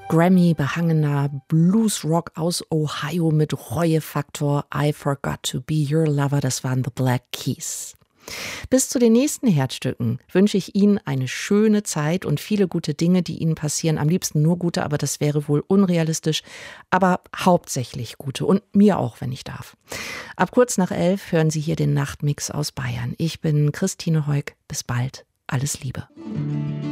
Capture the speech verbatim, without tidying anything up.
Grammy-behangener Bluesrock aus Ohio mit Reuefaktor. I Forgot to Be Your Lover, das waren The Black Keys. Bis zu den nächsten Herzstücken wünsche ich Ihnen eine schöne Zeit und viele gute Dinge, die Ihnen passieren. Am liebsten nur gute, aber das wäre wohl unrealistisch. Aber hauptsächlich gute und mir auch, wenn ich darf. Ab kurz nach elf hören Sie hier den Nachtmix aus Bayern. Ich bin Christine Heuk. Bis bald. Alles Liebe.